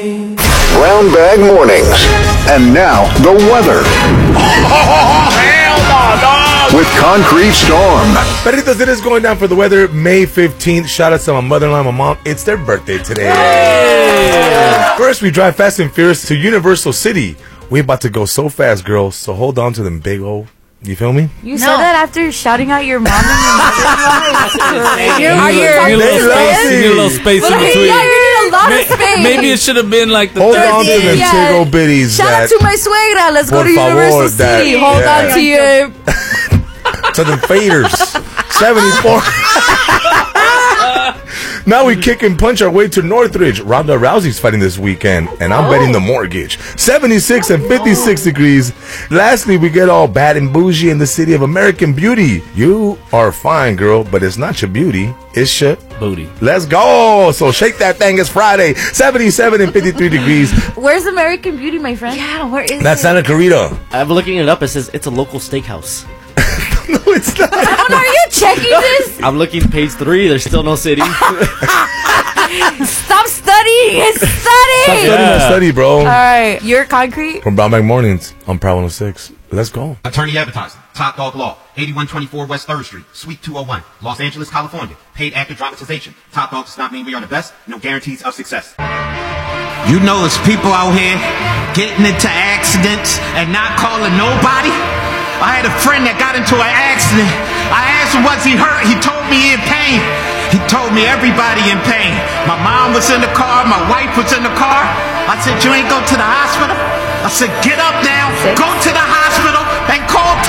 Brown Bag Mornings. And now, the weather. Hell no, With Concrete Storm. Perritos, it is going down for the weather May 15th. Shout out to my mother-in-law and my mom. It's their birthday today. Yay! First, we drive fast and furious to Universal City. We about to go so fast, girls, so hold on to them big old... You feel me? You said that after shouting out your mom and your mother-in-law. You need a little space in between. Yeah, you need a lot of space. Maybe it should have been like the Hold on to them big old bitties. Shout out to my suegra. Let's go to Universal City. Hold on to your... To them faders. 74. Now we kick and punch our way to Northridge. Ronda Rousey's fighting this weekend, and I'm betting the mortgage. 76 and 56 degrees. Lastly, we get all bad and bougie in the city of American Beauty. You are fine, girl, but it's not your beauty. It's your booty. Let's go. So shake that thing. It's Friday. 77 and 53 degrees. Where's American Beauty, my friend? Yeah, where is That's it? Santa Clarita. I'm looking it up. It says it's a local steakhouse. No, it's not. Are you checking this? I'm looking page 3. There's still no city. Stop studying and study. Stop studying and study, bro. All right, you're concrete. From Brown Bag Mornings on Proud 106. Let's go. Attorney Advertising, Top Dog Law, 8124 West 3rd Street, Suite 201, Los Angeles, California. Paid actor dramatization. Top Dog does not mean we are the best. No guarantees of success. You know it's people out here getting into accidents and not calling nobody. I had a friend that got into an accident. I asked him, was he hurt? He told me in pain. He told me everybody in pain. My mom was in the car. My wife was in the car. I said, you ain't go to the hospital? I said, get up now, go to the hospital and call